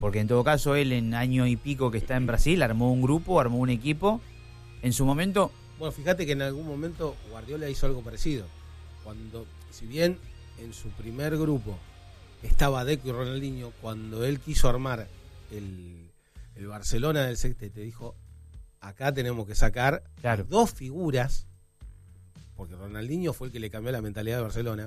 porque en todo caso él en año y pico que está en Brasil armó un grupo, armó un equipo. En su momento... Bueno, fíjate que en algún momento Guardiola hizo algo parecido. Cuando, si bien en su primer grupo estaba Deco y Ronaldinho, cuando él quiso armar el Barcelona del sextete, dijo, acá tenemos que sacar dos figuras, porque Ronaldinho fue el que le cambió la mentalidad de Barcelona,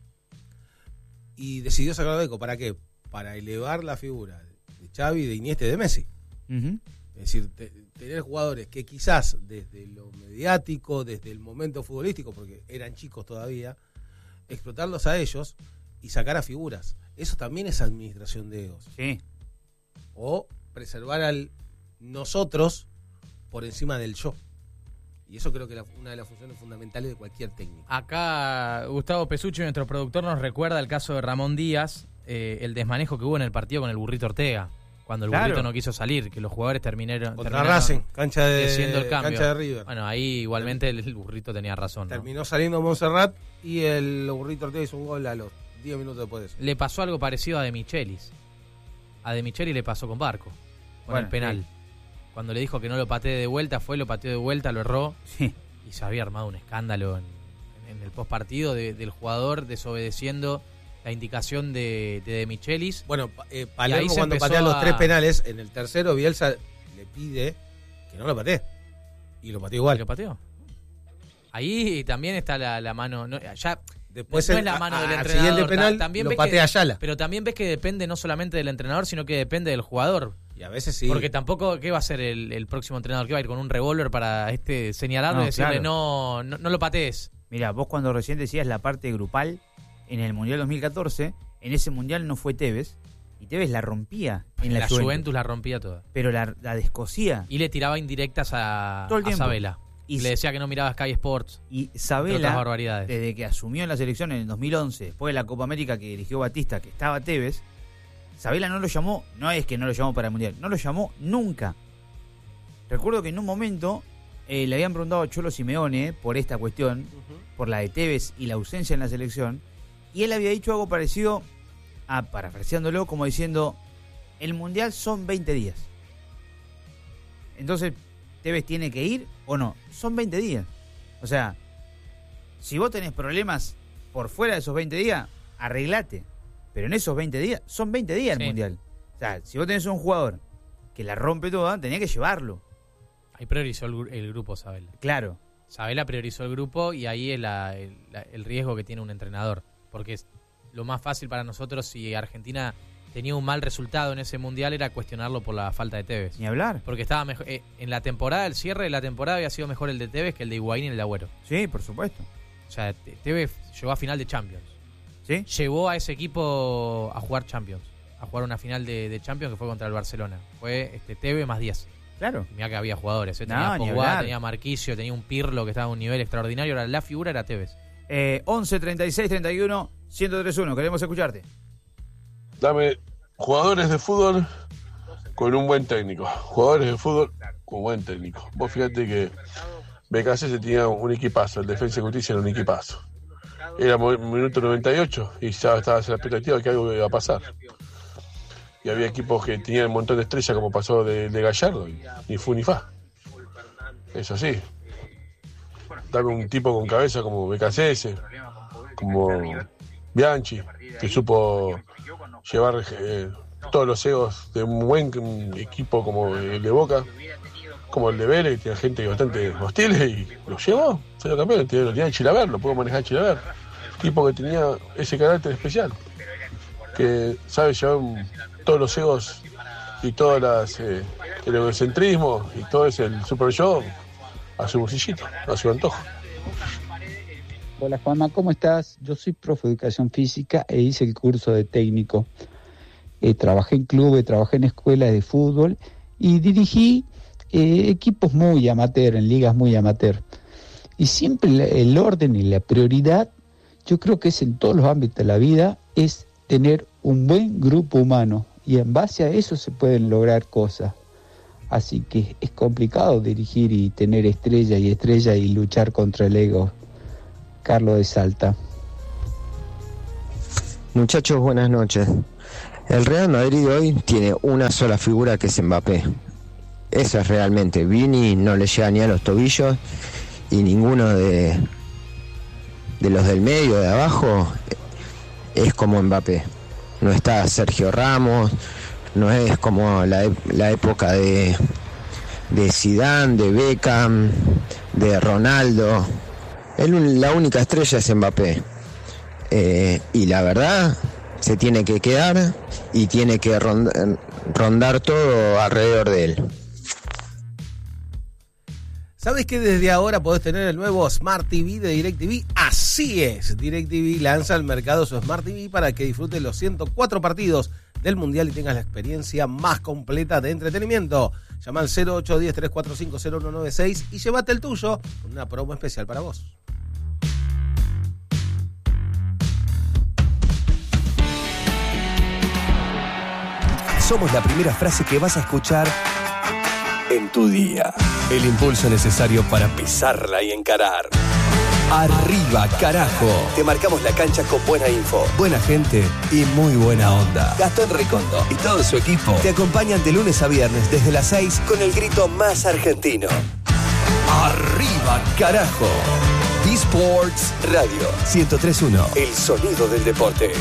y decidió sacar a Deco. ¿Para qué? Para elevar la figura de Xavi, de Iniesta y de Messi. Uh-huh. Es decir, tener jugadores que quizás desde lo mediático, desde el momento futbolístico, porque eran chicos todavía, explotarlos a ellos y sacar a figuras. Eso también es administración de egos. Sí. O preservar al nosotros por encima del yo. Y eso creo que es una de las funciones fundamentales de cualquier técnico. Acá Gustavo Pesucci, nuestro productor, nos recuerda el caso de Ramón Díaz, el desmanejo que hubo en el partido con el Burrito Ortega. Cuando el Burrito no quiso salir, que los jugadores terminaron Racing, cancha el cambio. Cancha de River. Bueno, ahí igualmente el Burrito tenía razón, ¿no? Terminó saliendo Montserrat y el Burrito Ortega hizo un gol a los 10 minutos después de eso. Le pasó algo parecido a De Michelis. A De Michelis le pasó con Barco, con el penal. Sí. Cuando le dijo que no lo patee de vuelta, lo pateó de vuelta, lo erró. Sí. Y se había armado un escándalo en el postpartido del jugador desobedeciendo la indicación de Michelis. Bueno, Palermo cuando patea los 3 penales, en el tercero Bielsa le pide que no lo patee. Y lo pateó igual. ¿Y lo pateó? Ahí también está la mano. Ya después no es la mano del entrenador. Siguiente penal también lo patea Ayala. Pero también ves que depende no solamente del entrenador, sino que depende del jugador. Y a veces sí. Porque tampoco, ¿qué va a hacer el próximo entrenador? ¿Qué va a ir con un revólver para señalarlo y decirle no lo patees? Mira, vos cuando recién decías la parte grupal, en el Mundial 2014, en ese Mundial no fue Tevez, y Tevez la rompía en la Juventus la rompía toda. Pero la descosía. Y le tiraba indirectas a Sabela. Y le decía que no miraba Sky Sports. Y Sabela, desde que asumió en la selección en el 2011, después de la Copa América que dirigió Batista, que estaba Tevez, Sabela no lo llamó, no es que no lo llamó para el Mundial, no lo llamó nunca. Recuerdo que en un momento le habían preguntado a Cholo Simeone por esta cuestión, por la de Tevez y la ausencia en la selección, y él había dicho algo parecido, parafraseándolo, como diciendo, el Mundial son 20 días. Entonces, ¿Tevez tiene que ir o no? Son 20 días. O sea, si vos tenés problemas por fuera de esos 20 días, arreglate. Pero en esos 20 días, son 20 días el Mundial. O sea, si vos tenés un jugador que la rompe toda, tenés que llevarlo. Ahí priorizó el grupo Sabela. Claro. Sabela priorizó el grupo y ahí es el riesgo que tiene un entrenador. Porque es lo más fácil para nosotros si Argentina tenía un mal resultado en ese Mundial era cuestionarlo por la falta de Tevez. Ni hablar. Porque estaba mejor, en la temporada, el cierre de la temporada había sido mejor el de Tevez que el de Higuaín y el de Agüero. Sí, por supuesto. O sea, Tevez llegó a final de Champions. ¿Sí? Llevó a ese equipo a jugar Champions, a jugar una final de Champions que fue contra el Barcelona. Fue Tevez más 10. Claro. Mirá que había jugadores. Tenía Pogba, tenía Marquisio, tenía un Pirlo que estaba a un nivel extraordinario. Ahora la figura era Tevez. 11 36 31 1031. Queremos escucharte. Dame jugadores de fútbol con un buen técnico. Jugadores de fútbol con buen técnico. Vos fíjate que BKC tenía un equipazo. El Defensa y Justicia era un equipazo. Era minuto 98 y ya estaba en la expectativa de que algo iba a pasar. Y había equipos que tenían un montón de estrellas, como pasó de Gallardo, y ni fu ni fa. Eso sí. Dame un tipo con cabeza como BKC, como Bianchi, que supo llevar todos los egos de un buen equipo como el de Boca, como el de Vélez, que tiene gente bastante hostil, y lo llevó, salió campeón, lo tenía Chilaver, lo pudo manejar Chilaver. Tipo que tenía ese carácter especial, que sabe llevar todos los egos y todas el egocentrismo y todo ese el super yo a su bolsillito, a su antojo. Hola Juanma, ¿cómo estás? Yo soy profe de educación física e hice el curso de técnico. Trabajé en clubes, trabajé en escuelas de fútbol y dirigí equipos muy amateur, en ligas muy amateur. Y siempre el orden y la prioridad, yo creo que es en todos los ámbitos de la vida, es tener un buen grupo humano. Y en base a eso se pueden lograr cosas. Así que es complicado dirigir y tener estrella y luchar contra el ego. Carlos de Salta. Muchachos, buenas noches. El Real Madrid hoy tiene una sola figura, que es Mbappé. Eso es realmente. Vini no le llega ni a los tobillos, y ninguno de los del medio, de abajo, es como Mbappé. No está Sergio Ramos, no es como la época de Zidane, de Beckham, de Ronaldo. La única estrella es Mbappé. Y la verdad, se tiene que quedar y tiene que rondar todo alrededor de él. ¿Sabes que desde ahora podés tener el nuevo Smart TV de DirecTV? Así es, DirecTV lanza al mercado su Smart TV para que disfrutes los 104 partidos del Mundial y tengas la experiencia más completa de entretenimiento. Llama al 0810-345-0196 y llévate el tuyo con una promo especial para vos. Somos la primera frase que vas a escuchar en tu día. El impulso necesario para pisarla y encarar. Arriba, carajo. Te marcamos la cancha con buena info, buena gente y muy buena onda. Gastón Recondo y todo su equipo te acompañan de lunes a viernes desde las 6 con el grito más argentino. Arriba, carajo. eSports Radio 103.1. El sonido del deporte.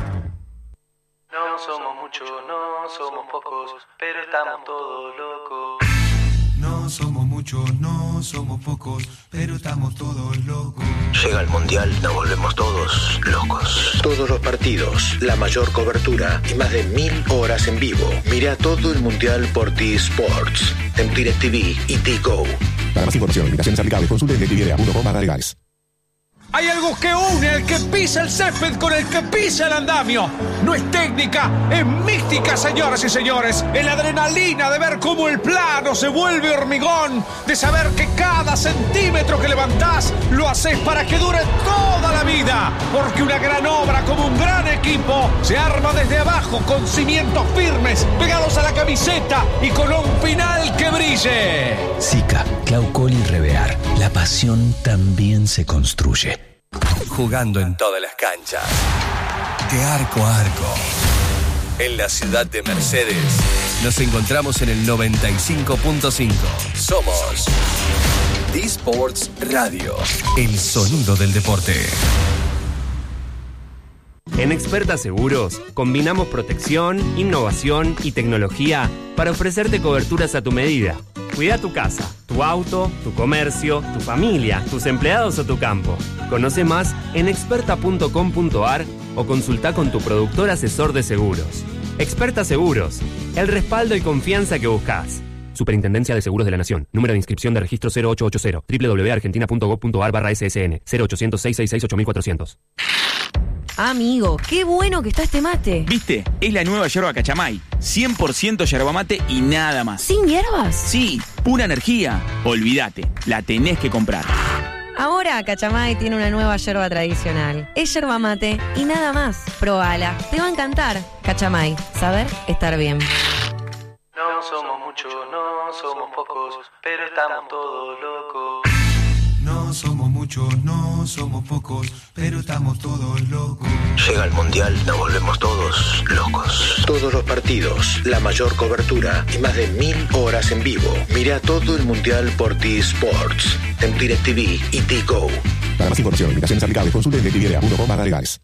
No somos muchos, no somos pocos, pero estamos todos locos. No somos muchos, no somos pocos, pero estamos todos locos. Llega el Mundial, nos volvemos todos locos. Todos los partidos, la mayor cobertura y más de 1000 horas en vivo. Mira todo el Mundial por T-Sports, en DirecTV y T-Go. Para más información, invitaciones aplicables, consulte DirecTV.com/legales. Hay algo que une al que pisa el césped con el que pisa el andamio. No es técnica, es mística, señoras y señores. Es la adrenalina de ver cómo el plano se vuelve hormigón, de saber que cada centímetro que levantás lo haces para que dure toda la vida. Porque una gran obra como un gran equipo se arma desde abajo con cimientos firmes, pegados a la camiseta y con un final que brille. Sica, Claucol y Revear. La pasión también se construye. Jugando en todas las canchas, de arco a arco. En la ciudad de Mercedes, nos encontramos en el 95.5. Somos eSports Radio, el sonido del deporte. En Experta Seguros, combinamos protección, innovación y tecnología para ofrecerte coberturas a tu medida. Cuida tu casa, tu auto, tu comercio, tu familia, tus empleados o tu campo. Conoce más en experta.com.ar o consulta con tu productor asesor de seguros. Experta Seguros, el respaldo y confianza que buscas. Superintendencia de Seguros de la Nación. Número de inscripción de registro 0880 www.argentina.gov.ar/SSN 0800-666-8400. Amigo, qué bueno que está este mate. ¿Viste? Es la nueva yerba Cachamay. 100% yerba mate y nada más. ¿Sin hierbas? Sí, pura energía. Olvídate, la tenés que comprar. Ahora Cachamay tiene una nueva yerba tradicional. Es yerba mate y nada más. Probala, te va a encantar. Cachamay, saber estar bien. No somos muchos, no somos pocos, pero estamos todos locos. No somos muchos, no somos pocos, pero estamos todos locos. Llega el Mundial, nos volvemos todos locos. Todos los partidos, la mayor cobertura y más de 1000 horas en vivo. Mira todo el Mundial por T-Sports, en DirecTV y T-Go. Para más información, invitaciones aplicables, consulte DirecTV.com/legales.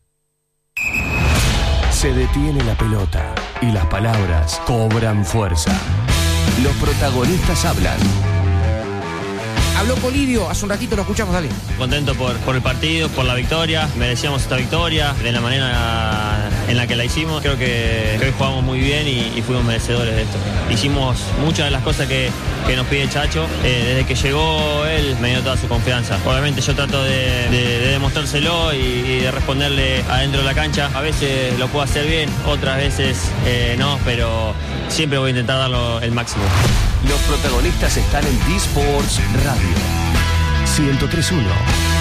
Se detiene la pelota y las palabras cobran fuerza. Los protagonistas hablan. Habló Polidio, hace un ratito lo escuchamos, dale. Contento por el partido, por la victoria. Merecíamos esta victoria de la manera en la que la hicimos. Creo que hoy jugamos muy bien y fuimos merecedores de esto. Hicimos muchas de las cosas que nos pide Chacho. Desde que llegó él me dio toda su confianza. Obviamente yo trato de demostrárselo y de responderle adentro de la cancha. A veces lo puedo hacer bien, otras veces no, pero siempre voy a intentar darlo el máximo. Los protagonistas están en eSports Radio 103.1.